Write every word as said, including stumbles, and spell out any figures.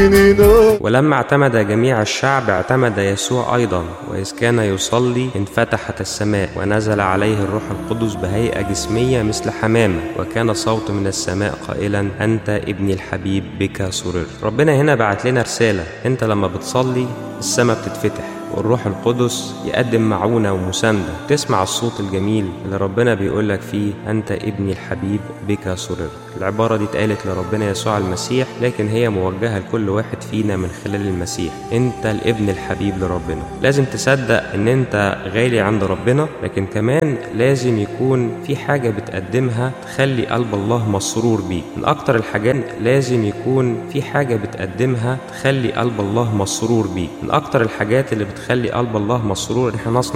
ولما اعتمد جميع الشعب اعتمد يسوع أيضا، وإذ كان يصلي انفتحت السماء ونزل عليه الروح القدس بهيئة جسمية مثل حمامة، وكان صوت من السماء قائلا أنت ابني الحبيب بك سررت. ربنا هنا بعت لنا رسالة، أنت لما بتصلي السماء بتتفتح والروح القدس يقدم معونة ومساندة، تسمع الصوت الجميل اللي ربنا بيقولك فيه أنت ابني الحبيب بك سررت. العبارة دي اتقالت لربنا يسوع المسيح، لكن هي موجهة لكل واحد فينا من خلال المسيح. انت الابن الحبيب لربنا. لازم تصدق ان انت غالي عند ربنا، لكن كمان لازم يكون في حاجة بتقدمها تخلي قلب الله مسرور بيك. من اكتر الحاجات لازم يكون في حاجة بتقدمها تخلي قلب الله مسرور بيك. من اكتر الحاجات اللي بتخلي قلب الله مسرور ان احنا نصنع